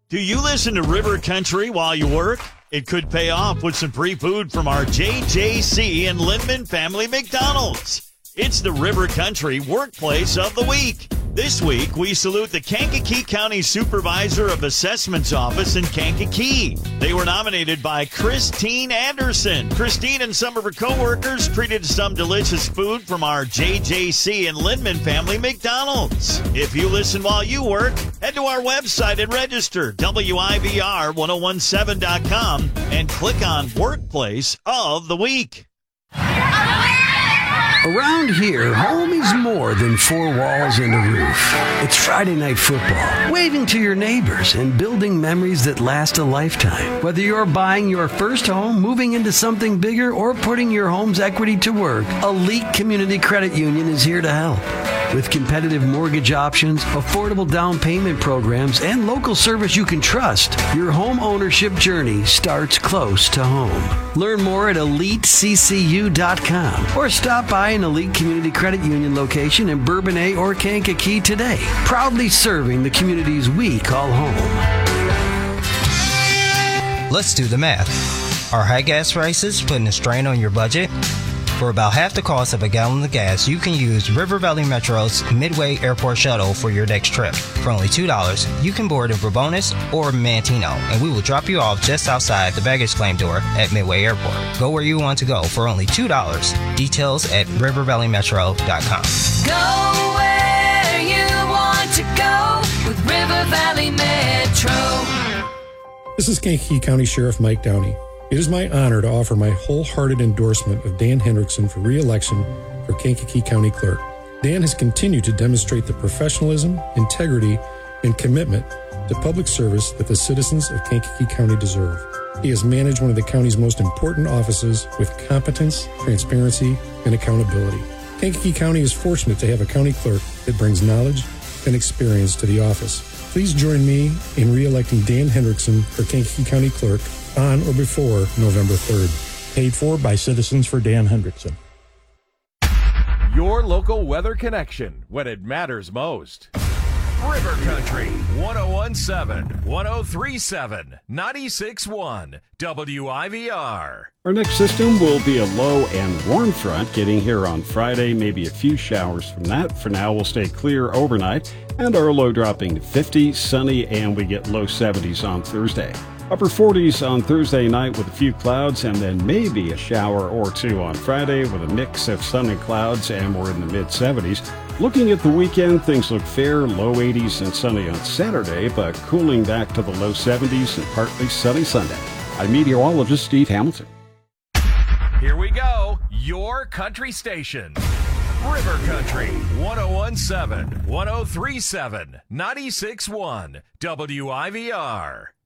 Do you listen to River Country while you work? It could pay off with some free food from our JJC and Lindman Family McDonald's. It's the River Country Workplace of the Week. This week, we salute the Kankakee County Supervisor of Assessment's Office in Kankakee. They were nominated by Christine Anderson. Christine and some of her coworkers treated some delicious food from our JJC and Lindman Family McDonald's. If you listen while you work, head to our website and register, WIVR1017.com, and click on Workplace of the Week. Around here, home is more than four walls and a roof. It's Friday night football, waving to your neighbors, and building memories that last a lifetime. Whether you're buying your first home, moving into something bigger, or putting your home's equity to work, Elite Community Credit Union is here to help. With competitive mortgage options, affordable down payment programs, and local service you can trust, your home ownership journey starts close to home. Learn more at EliteCCU.com or stop by an Elite Community Credit Union location in Bourbonnais or Kankakee today. Proudly serving the communities we call home. Let's do the math. Are high gas prices putting a strain on your budget? For about half the cost of a gallon of gas, you can use River Valley Metro's Midway Airport Shuttle for your next trip. For only $2, you can board in Bravonis or Mantino, and we will drop you off just outside the baggage claim door at Midway Airport. Go where you want to go for only $2. Details at rivervalleymetro.com. Go where you want to go with River Valley Metro. This is Kankakee County Sheriff Mike Downey. It is my honor to offer my wholehearted endorsement of Dan Hendrickson for re-election for Kankakee County Clerk. Dan has continued to demonstrate the professionalism, integrity, and commitment to public service that the citizens of Kankakee County deserve. He has managed one of the county's most important offices with competence, transparency, and accountability. Kankakee County is fortunate to have a county clerk that brings knowledge and experience to the office. Please join me in re-electing Dan Hendrickson for Kankakee County Clerk on or before November 3rd. Paid for by Citizens for Dan Hendrickson. Your local weather connection when it matters most. River Country, 101.7, 103.7, 96.1, WIVR. Our next system will be a low and warm front getting here on Friday, maybe a few showers from that. For now, we'll stay clear overnight, and our low dropping to 50, sunny, and we get low 70s on Thursday. Upper 40s on Thursday night with a few clouds, and then maybe a shower or two on Friday with a mix of sun and clouds, and we're in the mid-70s. Looking at the weekend, things look fair, low 80s and sunny on Saturday, but cooling back to the low 70s and partly sunny Sunday. I'm meteorologist Steve Hamilton. Here we go, your country station. River Country, 101.7, 103.7, 96.1, WIVR.